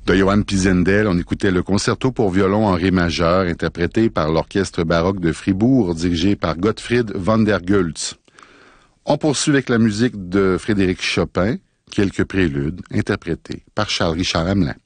De Johann Pisendel, on écoutait le concerto pour violon en ré majeur, interprété par l'orchestre baroque de Fribourg, dirigé par Gottfried van der Goltz. On poursuit avec la musique de Frédéric Chopin, quelques préludes, interprétés par Charles-Richard Hamelin.